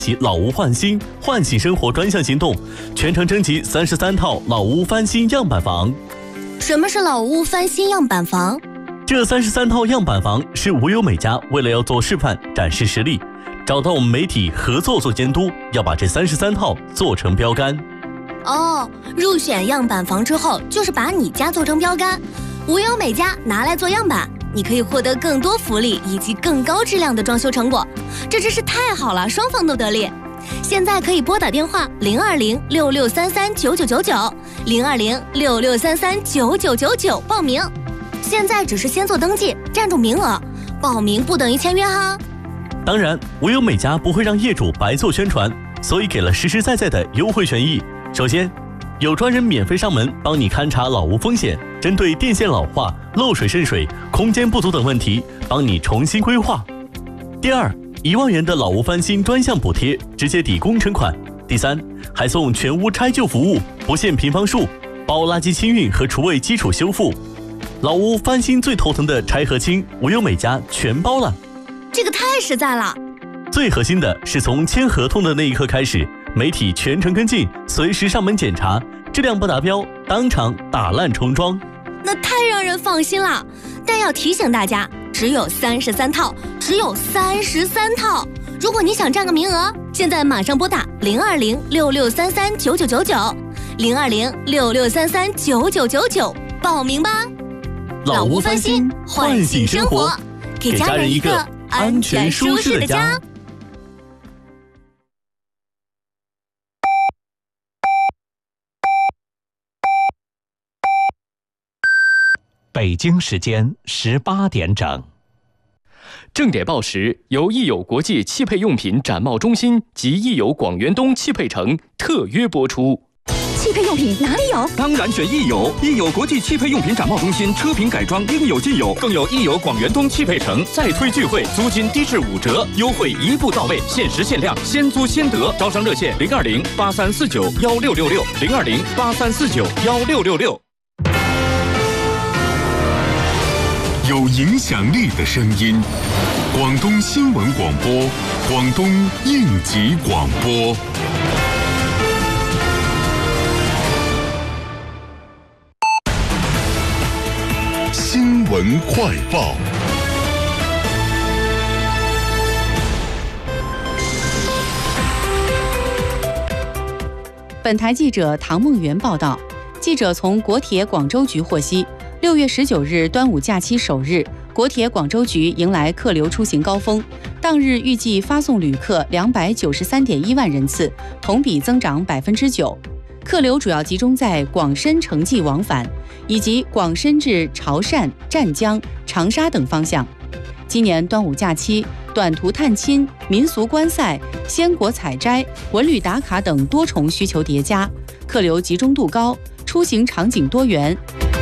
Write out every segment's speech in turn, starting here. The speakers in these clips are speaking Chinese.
及老屋换新、唤醒生活专项行动，全程征集33套老屋翻新样板房。 什么是老屋翻新样板房？ 这33套样板房是无忧美家为了要做示范展示实力，找到我们媒体合作做监督，要把这33套做成标杆。 哦，入选样板房之后，就是把你家做成标杆，无忧美家拿来做样板，你可以获得更多福利以及更高质量的装修成果，这真是太好了，双方都得利。现在可以拨打电话02066339999，02066339999报名。现在只是先做登记，占住名额，报名不等于签约哈。 当然，无忧美家不会让业主白做宣传，所以给了实实在在的优惠权益。首先，有专人免费上门帮你勘察老屋风险，针对电线老化、漏水渗水、空间不足等问题，帮你重新规划。第二，1万元的老屋翻新专项补贴，直接抵工程款。第三，还送全屋拆旧服务，不限平方数，包垃圾清运和厨卫基础修复。老屋翻新最头疼的拆和清，无忧美家全包了， 这个太实在了。 最核心的是从签合同的那一刻开始，媒体全程跟进，随时上门检查，质量不达标当场打烂重装， 那太让人放心了。但要提醒大家，只有33套，只有33套。如果你想占个名额，现在马上拨打02066339999，02066339999报名吧。 老屋翻新，唤醒生活，给家人一个安全舒适的家。 北京时间18点整。 正点报时由益友国际汽配用品展贸中心及益友广元东汽配城特约播出。 汽配用品哪里有？ 当然选益友，益友国际汽配用品展贸中心，车品改装应有尽有，更有益友广元东汽配城再推聚会，租金低至5折，优惠一步到位，限时限量，先租先得。招商热线020-8349-1666，020-8349-1666。 有影响力的声音，广东新闻广播，广东应急广播。新闻快报。 本台记者唐梦圆报道，记者从国铁广州局获悉，6月19日端午假期首日，国铁广州局迎来客流出行高峰，当日预计发送旅客293.1万人次，同比增长9%。客流主要集中在广深城际往返，以及广深至潮汕、湛江、长沙等方向。今年端午假期，短途探亲、民俗观赛、鲜果采摘、文旅打卡等多重需求叠加，客流集中度高，出行场景多元。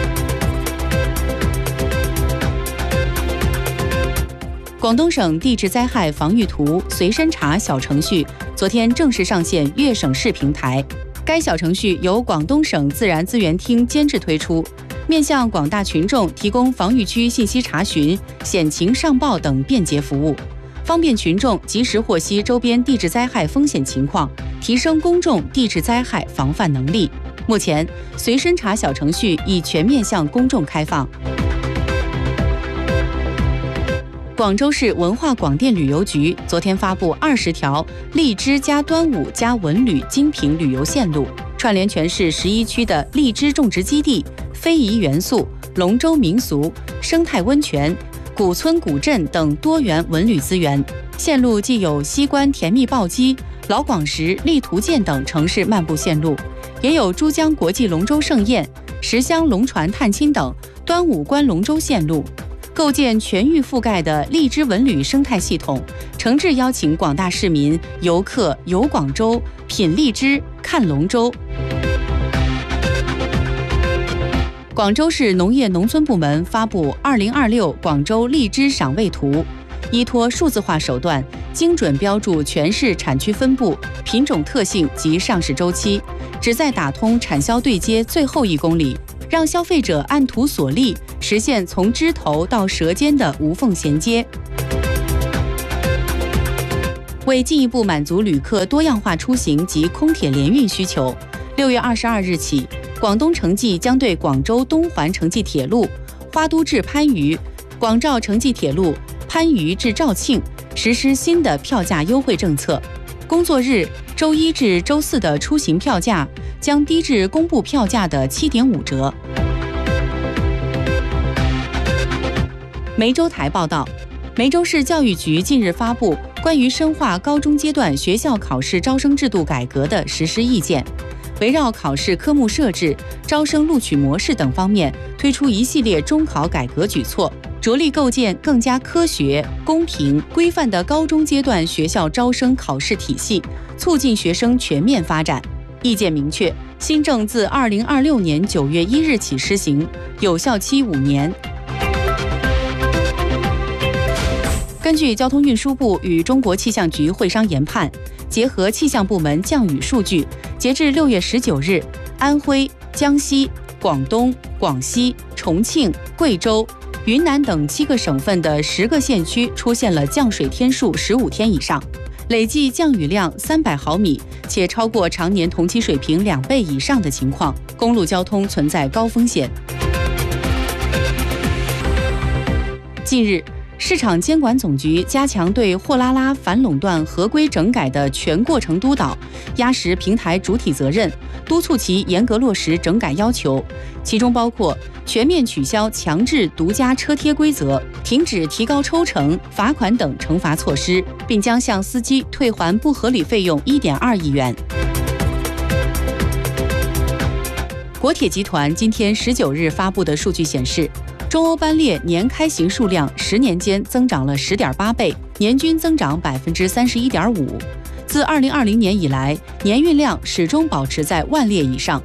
广东省地质灾害防御图随身查小程序昨天正式上线粤省市平台。该小程序由广东省自然资源厅监制推出，面向广大群众提供防御区信息查询、险情上报等便捷服务，方便群众及时获悉周边地质灾害风险情况，提升公众地质灾害防范能力。目前，随身查小程序已全面向公众开放。广州市文化广电旅游局昨天发布20条荔枝加端午加文旅精品旅游线路，串联全市11区的荔枝种植基地、非遗元素、龙舟民俗、生态温泉、古村古镇等多元文旅资源。线路既有西关甜蜜暴击、老广石、丽图涧等城市漫步线路，也有珠江国际龙舟盛宴、石乡龙船探亲等端午观龙舟线路，构建全域覆盖的荔枝文旅生态系统，诚挚邀请广大市民、游客游广州、品荔枝、看龙舟。广州市农业农村部门发布2026广州荔枝赏味图，依托数字化手段，精准标注全市产区分布、品种特性及上市周期，旨在打通产销对接最后1公里，让消费者按图索骥，实现从枝头到舌尖的无缝衔接。 为进一步满足旅客多样化出行及空铁联运需求，6月22日起，广东城际将对广州东环城际铁路、花都至番禺、广肇城际铁路番禺至肇庆实施新的票价优惠政策。工作日周一至周四的出行票价将低至公布票价的7.5折。梅州台报道，梅州市教育局近日发布关于深化高中阶段学校考试招生制度改革的实施意见，围绕考试科目设置、招生录取模式等方面推出一系列中考改革举措，着力构建更加科学、公平、规范的高中阶段学校招生考试体系，促进学生全面发展。意见明确，新政自2026年9月1日起施行，有效期5年。根据交通运输部与中国气象局会商研判，结合气象部门降雨数据，截至6月19日，安徽、江西、广东、广西、重庆、贵州、云南等7个省份的10个县区出现了降水天数15天以上，累计降雨量300毫米，且超过常年同期水平2倍以上的情况，公路交通存在高风险。近日，市场监管总局加强对货拉拉反垄断合规整改的全过程督导，压实平台主体责任，督促其严格落实整改要求，其中包括全面取消强制独家车贴规则，停止提高抽成、罚款等惩罚措施，并将向司机退还不合理费用1.2亿元。国铁集团今天19日发布的数据显示，中欧班列年开行数量10年间增长了10.8倍，年均增长31.5%。自2020年以来，年运量始终保持在10000列以上。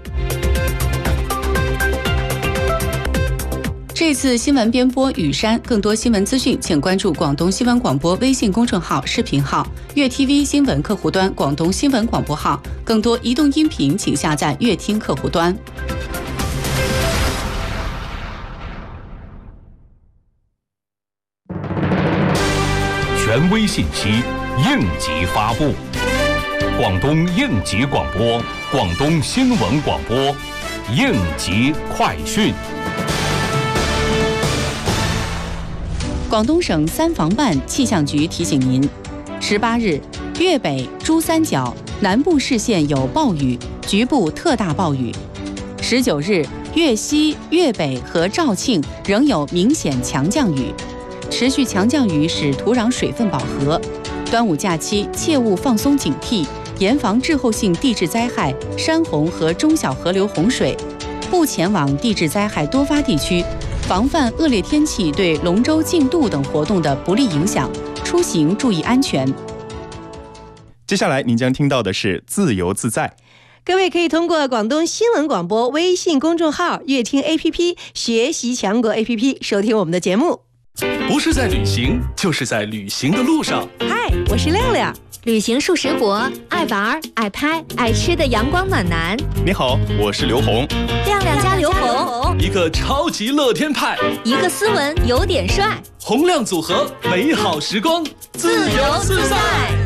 这次新闻编播雨山，更多新闻资讯，请关注广东新闻广播微信公众号、视频号、粤 TV 新闻客户端、广东新闻广播号。更多移动音频，请下载粤听客户端。 权威信息，应急发布。广东应急广播，广东新闻广播，应急快讯。 广东省3防办气象局提醒您：18日，粤北、珠三角、南部市县有暴雨，局部特大暴雨。19日，粤西、粤北和肇庆仍有明显强降雨。持续强降雨使土壤水分饱和，端午假期切勿放松警惕，严防滞后性地质灾害、山洪和中小河流洪水，不前往地质灾害多发地区，防范恶劣天气对龙舟竞渡等活动的不利影响，出行注意安全。 接下来您将听到的是自由自在。 各位可以通过广东新闻广播微信公众号、粤听 APP、学习强国 APP 收听我们的节目。 不是在旅行，就是在旅行的路上。 嗨，我是亮亮， 旅行数十国，爱玩、爱拍、爱吃的阳光暖男。 你好，我是刘红。 亮亮加刘红， 一个超级乐天派， 一个斯文有点帅， 洪亮组合，美好时光，自由自在。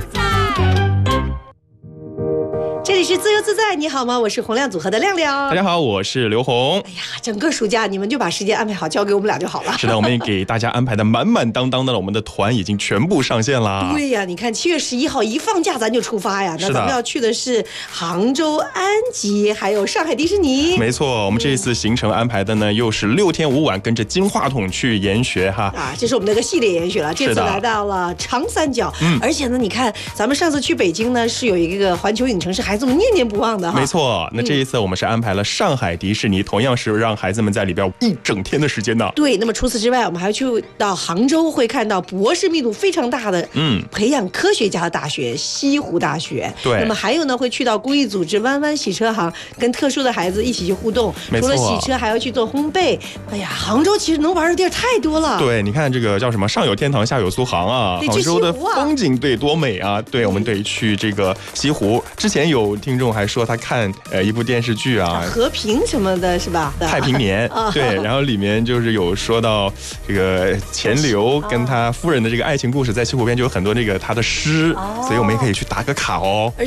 这里是自由自在，你好吗？我是洪亮组合的亮亮。 大家好，我是刘红。 哎呀，整个暑假你们就把时间安排好，交给我们俩就好了。 是的，我们也给大家安排的满满当当的了，我们的团已经全部上线了。 对呀，你看7月11号一放假咱就出发呀。那咱们要去的是杭州、安吉，还有上海迪士尼。 没错，我们这一次行程安排的呢，又是6天5晚，跟着金话筒去研学哈。 啊，这是我们的一个系列研学了。这次来到了长三角，而且呢，你看咱们上次去北京呢，是有一个环球影城，是孩子们念念不忘的哈。 没错，那这一次我们是安排了上海迪士尼，同样是让孩子们在里边1整天的时间呢。 对，那么除此之外，我们还去到杭州，会看到博士密度非常大的培养科学家的大学——西湖大学。 对， 那么还有呢，会去到公益组织弯弯洗车行，跟特殊的孩子一起去互动。除了洗车，还要去做烘焙。哎呀，杭州其实能玩的地儿太多了。 对，你看这个叫什么？上有天堂，下有苏杭啊。杭州的风景对多美啊！对，我们得去这个西湖。之前有听众还说他看一部电视剧啊， 和平什么的是吧？ 太平年对，然后里面就是有说到这个钱刘跟他夫人的这个爱情故事，在西湖边就有很多这个他的诗，所以我们也可以去打个卡哦。